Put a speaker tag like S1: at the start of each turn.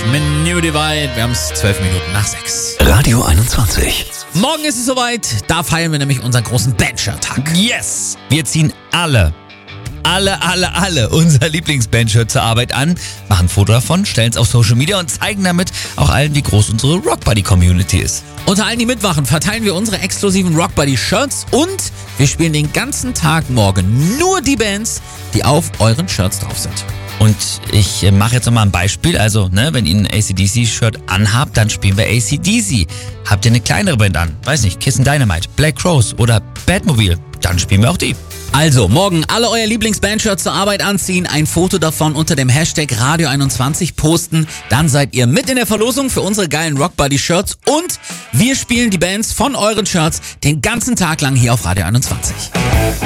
S1: New Divide. Wir haben es 12 Minuten nach 6.
S2: Radio 21.
S1: Morgen ist es soweit. Da feiern wir nämlich unseren großen Bandshirt-Tag.
S3: Yes! Wir ziehen alle unser Lieblingsbandshirt zur Arbeit an, machen ein Foto davon, stellen es auf Social Media und zeigen damit auch allen, wie groß unsere Rockbuddy-Community ist.
S1: Unter allen, die mitmachen, verteilen wir unsere exklusiven Rockbuddy-Shirts und wir spielen den ganzen Tag morgen nur die Bands, die auf euren Shirts drauf sind.
S3: Und ich mache jetzt nochmal ein Beispiel. Also, wenn ihr ein AC/DC-Shirt anhabt, dann spielen wir AC/DC. Habt ihr eine kleinere Band an, weiß nicht, Kiss and Dynamite, Black Crowes oder Batmobile, dann spielen wir auch die.
S1: Also, morgen alle euer Lieblingsbandshirts zur Arbeit anziehen, ein Foto davon unter dem Hashtag Radio21 posten. Dann seid ihr mit in der Verlosung für unsere geilen Rockbuddy-Shirts und wir spielen die Bands von euren Shirts den ganzen Tag lang hier auf Radio 21.